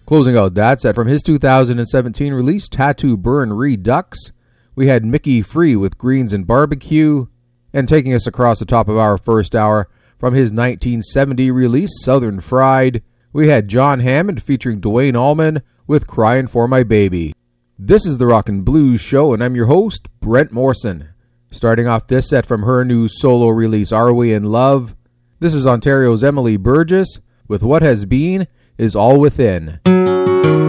Closing out that set from his 2017 release, Tattoo Burn Redux, we had Mickey Free with Greens and Barbecue, and taking us across the top of our first hour, from his 1970 release, Southern Fried, we had John Hammond featuring Dwayne Allman with Crying for My Baby. This is the Rockin' Blues Show, and I'm your host, Brent Morrison. Starting off this set from her new solo release, Are We in Love? This is Ontario's Emily Burgess with What Has Been Is All Within.